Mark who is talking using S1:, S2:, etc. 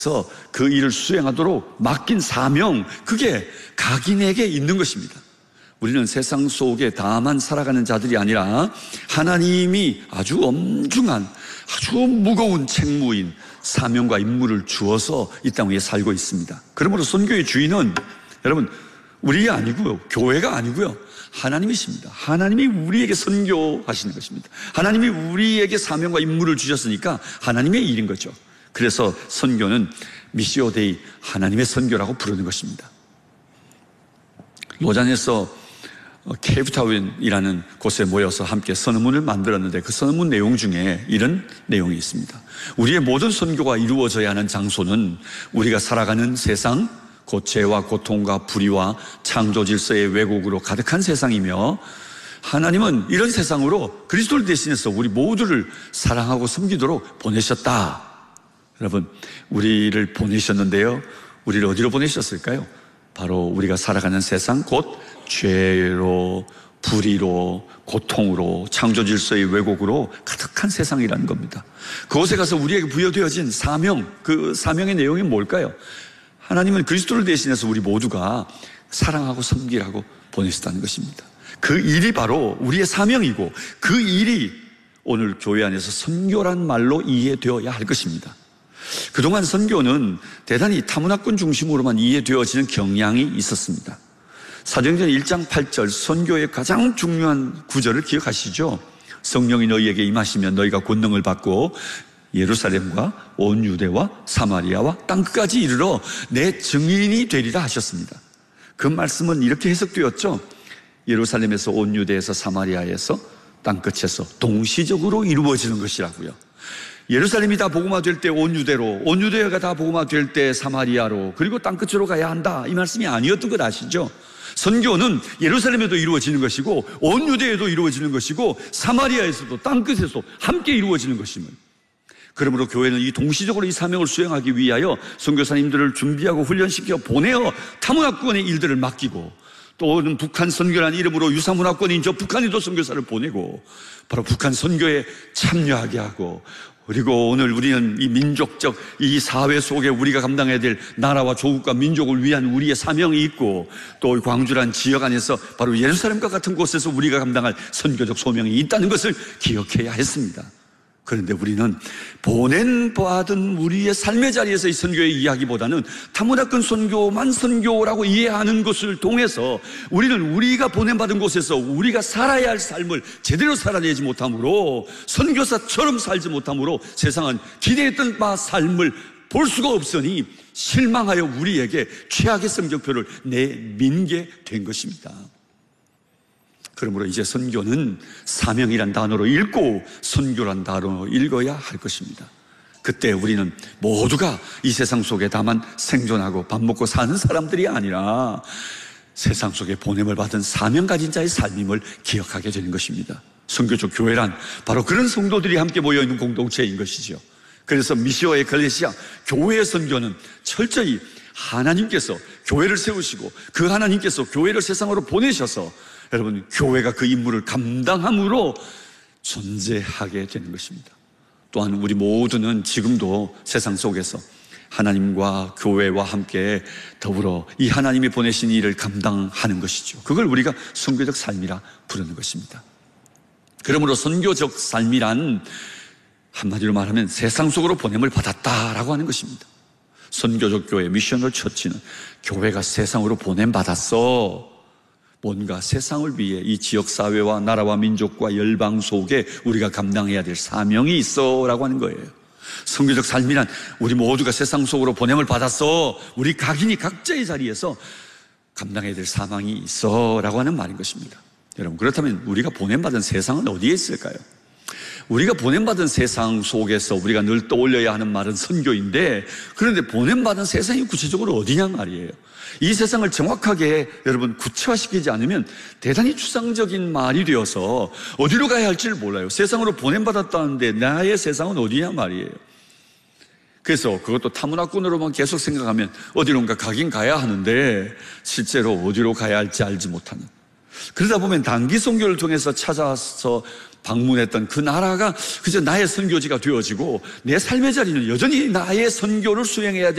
S1: 그 일을 수행하도록 맡긴 사명, 그게 각인에게 있는 것입니다. 우리는 세상 속에 다만 살아가는 자들이 아니라 하나님이 아주 엄중한, 아주 무거운 책무인 사명과 임무를 주어서 이 땅 위에 살고 있습니다. 그러므로 선교의 주인은 여러분 우리가 아니고요, 교회가 아니고요, 하나님이십니다. 하나님이 우리에게 선교하시는 것입니다. 하나님이 우리에게 사명과 임무를 주셨으니까 하나님의 일인 거죠. 그래서 선교는 미시오 데이, 하나님의 선교라고 부르는 것입니다. 로잔에서 케이프타운이라는 곳에 모여서 함께 선언문을 만들었는데 그 선언문 내용 중에 이런 내용이 있습니다. 우리의 모든 선교가 이루어져야 하는 장소는 우리가 살아가는 세상, 곧 죄와 고통과 불의와 창조 질서의 왜곡으로 가득한 세상이며, 하나님은 이런 세상으로 그리스도를 대신해서 우리 모두를 사랑하고 섬기도록 보내셨다. 여러분, 우리를 보내셨는데요, 우리를 어디로 보내셨을까요? 바로 우리가 살아가는 세상, 곧 죄로, 불의로, 고통으로, 창조 질서의 왜곡으로 가득한 세상이라는 겁니다. 그곳에 가서 우리에게 부여되어진 사명, 그 사명의 내용이 뭘까요? 하나님은 그리스도를 대신해서 우리 모두가 사랑하고 섬기라고 보내셨다는 것입니다. 그 일이 바로 우리의 사명이고, 그 일이 오늘 교회 안에서 선교란 말로 이해되어야 할 것입니다. 그동안 선교는 대단히 타문화권 중심으로만 이해되어지는 경향이 있었습니다. 사도행전 1장 8절 선교의 가장 중요한 구절을 기억하시죠? 성령이 너희에게 임하시면 너희가 권능을 받고 예루살렘과 온 유대와 사마리아와 땅끝까지 이르러 내 증인이 되리라 하셨습니다. 그 말씀은 이렇게 해석되었죠. 예루살렘에서 온 유대에서 사마리아에서 땅끝에서 동시적으로 이루어지는 것이라고요. 예루살렘이 다 복음화될 때 온 유대로, 온 유대가 다 복음화될 때 사마리아로, 그리고 땅끝으로 가야 한다, 이 말씀이 아니었던 것 아시죠? 선교는 예루살렘에도 이루어지는 것이고 온 유대에도 이루어지는 것이고 사마리아에서도 땅끝에서 함께 이루어지는 것임을, 그러므로 교회는 이 동시적으로 이 사명을 수행하기 위하여 선교사님들을 준비하고 훈련시켜 보내어 타문화권의 일들을 맡기고, 또는 북한 선교라는 이름으로 유사문화권인 저 북한에도 선교사를 보내고 바로 북한 선교에 참여하게 하고, 그리고 오늘 우리는 이 민족적 이 사회 속에 우리가 감당해야 될 나라와 조국과 민족을 위한 우리의 사명이 있고, 또 광주란 지역 안에서 바로 예루살렘과 같은 곳에서 우리가 감당할 선교적 소명이 있다는 것을 기억해야 했습니다. 그런데 우리는 보낸받은 우리의 삶의 자리에서 이 선교의 이야기보다는 타문화권 선교만 선교라고 이해하는 것을 통해서 우리는 우리가 보낸받은 곳에서 우리가 살아야 할 삶을 제대로 살아내지 못함으로, 선교사처럼 살지 못함으로 세상은 기대했던 바 삶을 볼 수가 없으니 실망하여 우리에게 최악의 성적표를 내민게 된 것입니다. 그러므로 이제 선교는 사명이란 단어로 읽고 선교란 단어로 읽어야 할 것입니다. 그때 우리는 모두가 이 세상 속에 다만 생존하고 밥 먹고 사는 사람들이 아니라 세상 속에 보냄을 받은 사명 가진 자의 삶임을 기억하게 되는 것입니다. 선교적 교회란 바로 그런 성도들이 함께 모여있는 공동체인 것이죠. 그래서 미시오 에클레시아, 교회의 선교는 철저히 하나님께서 교회를 세우시고 그 하나님께서 교회를 세상으로 보내셔서 여러분, 교회가 그 임무를 감당함으로 존재하게 되는 것입니다. 또한 우리 모두는 지금도 세상 속에서 하나님과 교회와 함께 더불어 이 하나님이 보내신 일을 감당하는 것이죠. 그걸 우리가 선교적 삶이라 부르는 것입니다. 그러므로 선교적 삶이란 한마디로 말하면 세상 속으로 보냄을 받았다라고 하는 것입니다. 선교적 교회, 미셔널 처치는 교회가 세상으로 보냄받았어. 뭔가 세상을 위해 이 지역사회와 나라와 민족과 열방 속에 우리가 감당해야 될 사명이 있어 라고 하는 거예요. 선교적 삶이란 우리 모두가 세상 속으로 보냄을 받았어, 우리 각인이 각자의 자리에서 감당해야 될 사명이 있어 라고 하는 말인 것입니다. 여러분, 그렇다면 우리가 보냄받은 세상은 어디에 있을까요? 우리가 보냄받은 세상 속에서 우리가 늘 떠올려야 하는 말은 선교인데, 그런데 보냄받은 세상이 구체적으로 어디냐 말이에요. 이 세상을 정확하게 여러분 구체화시키지 않으면 대단히 추상적인 말이 되어서 어디로 가야 할지를 몰라요. 세상으로 보냄받았다는데 나의 세상은 어디냐 말이에요. 그래서 그것도 타문화권으로만 계속 생각하면 어디론가 가긴 가야 하는데 실제로 어디로 가야 할지 알지 못하는, 그러다 보면 단기 선교를 통해서 찾아서 방문했던 그 나라가 그저 나의 선교지가 되어지고 내 삶의 자리는 여전히 나의 선교를 수행해야 될